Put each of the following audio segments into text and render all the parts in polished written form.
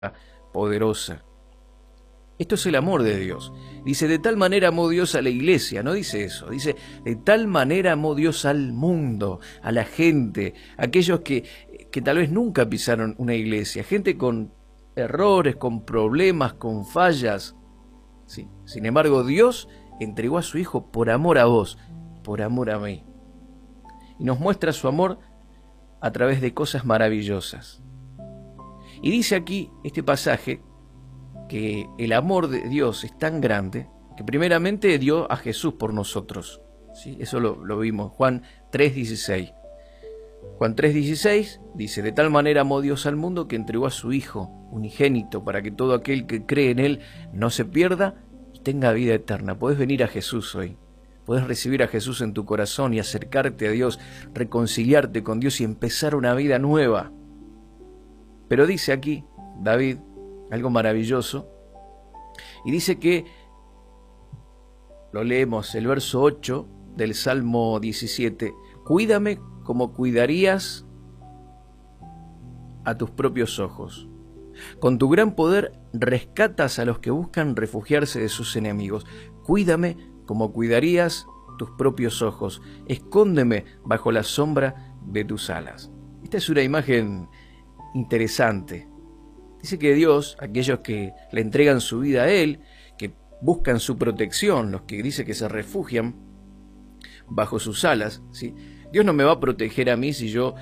poderosa. Esto es el amor de Dios. Dice, de tal manera amó Dios a la iglesia. No dice eso. Dice, de tal manera amó Dios al mundo, a la gente, a aquellos que tal vez nunca pisaron una iglesia. Gente con errores, con problemas, con fallas. ¿Sí? Sin embargo, Dios entregó a su Hijo por amor a vos, por amor a mí. Y nos muestra su amor a través de cosas maravillosas. Y dice aquí este pasaje que el amor de Dios es tan grande que primeramente dio a Jesús por nosotros. ¿Sí? Eso lo vimos, Juan 3:16. Juan 3:16 dice, de tal manera amó Dios al mundo que entregó a su Hijo unigénito para que todo aquel que cree en Él no se pierda y tenga vida eterna. Podés venir a Jesús hoy. Podés recibir a Jesús en tu corazón y acercarte a Dios, reconciliarte con Dios y empezar una vida nueva. Pero dice aquí David algo maravilloso, y dice que, lo leemos, el verso 8 del Salmo 17, cuídame como cuidarías a tus propios ojos. Con tu gran poder rescatas a los que buscan refugiarse de sus enemigos. Cuídame como cuidarías tus propios ojos. Escóndeme bajo la sombra de tus alas. Esta es una imagen interesante. Dice que Dios, aquellos que le entregan su vida a Él, que buscan su protección, los que dice que se refugian bajo sus alas, ¿sí? Dios no me va a proteger a mí si yo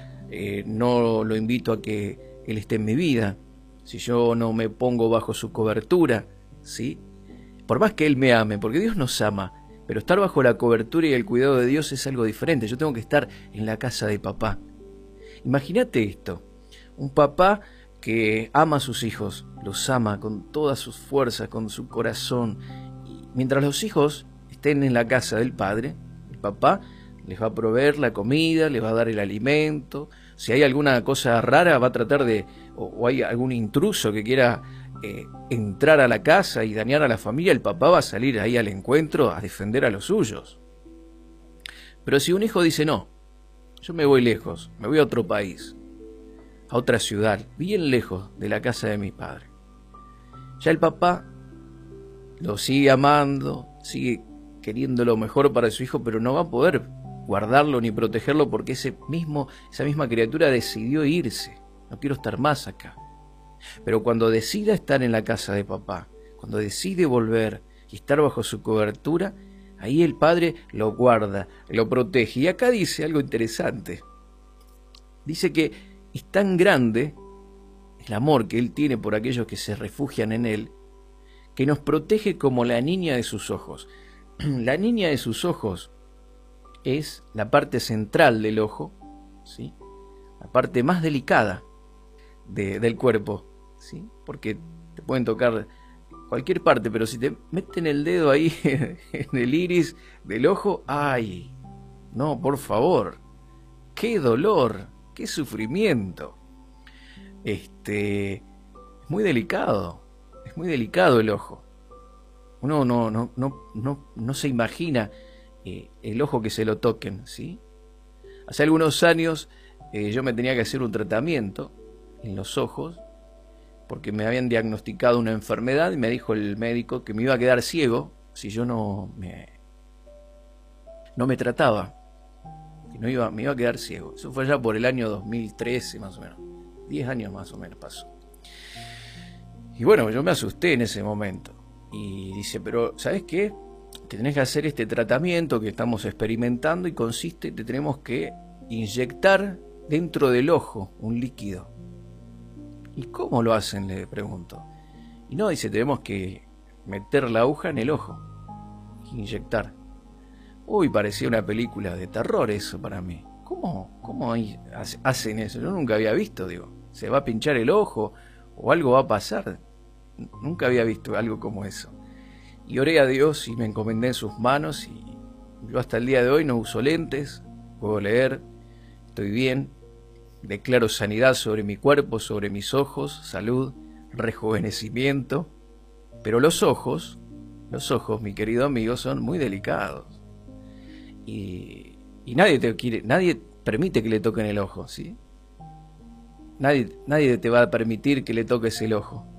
no lo invito a que Él esté en mi vida, si yo no me pongo bajo su cobertura, ¿sí? Por más que Él me ame, porque Dios nos ama, pero estar bajo la cobertura y el cuidado de Dios es algo diferente. Yo tengo que estar en la casa de papá. Imagínate esto, un papá que ama a sus hijos, los ama con todas sus fuerzas, con su corazón. Y mientras los hijos estén en la casa del padre, el papá les va a proveer la comida, les va a dar el alimento. Si hay alguna cosa rara, va a tratar de, o hay algún intruso que quiera entrar a la casa y dañar a la familia, el papá va a salir ahí al encuentro a defender a los suyos. Pero si un hijo dice, no, yo me voy lejos, me voy a otro país, a otra ciudad, bien lejos de la casa de mi padre, ya el papá lo sigue amando, sigue queriendo lo mejor para su hijo, pero no va a poder guardarlo ni protegerlo porque esa misma criatura decidió irse. No quiero estar más acá. Pero cuando decida estar en la casa de papá, cuando decide volver y estar bajo su cobertura, ahí el padre lo guarda, lo protege. Y acá dice algo interesante. Dice que es tan grande el amor que Él tiene por aquellos que se refugian en Él, que nos protege como la niña de sus ojos. La niña de sus ojos es la parte central del ojo, ¿sí? La parte más delicada del cuerpo, ¿sí? Porque te pueden tocar cualquier parte, pero si te meten el dedo ahí en el iris del ojo, ¡ay! No, por favor, ¡qué dolor! ¡Qué sufrimiento! Es muy delicado, es muy delicado el ojo. Uno no se imagina el ojo que se lo toquen, ¿sí? Hace algunos años yo me tenía que hacer un tratamiento en los ojos porque me habían diagnosticado una enfermedad y me dijo el médico que me iba a quedar ciego si yo no me trataba. Me iba a quedar ciego. Eso fue ya por el año 2013 más o menos. 10 años más o menos pasó. Y bueno, yo me asusté en ese momento. Y dice, pero ¿sabes qué? Que tenés que hacer este tratamiento que estamos experimentando y consiste, te tenemos que inyectar dentro del ojo un líquido. ¿Y cómo lo hacen? Le pregunto. Y no, dice, tenemos que meter la aguja en el ojo. Inyectar. Uy, parecía una película de terror eso para mí. ¿Cómo hacen eso? Yo nunca había visto, digo. ¿Se va a pinchar el ojo o algo va a pasar? Nunca había visto algo como eso. Y oré a Dios y me encomendé en sus manos y yo hasta el día de hoy no uso lentes, puedo leer, estoy bien, declaro sanidad sobre mi cuerpo, sobre mis ojos, salud, rejuvenecimiento. Pero los ojos, mi querido amigo, son muy delicados. Y nadie permite que le toquen el ojo, ¿sí? Nadie te va a permitir que le toques el ojo.